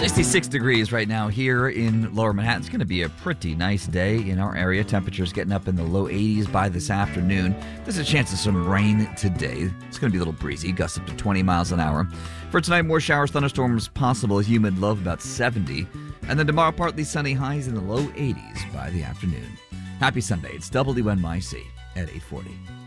66 degrees right now here in Lower Manhattan. It's going to be a pretty nice day in our area. Temperatures getting up in the low 80s by this afternoon. There's a chance of some rain today. It's going to be a little breezy, gusts up to 20 miles an hour. For tonight, more showers, thunderstorms possible, humid low of about 70. And then tomorrow, partly sunny, highs in the low 80s by the afternoon. Happy Sunday. It's WNYC at 8:40.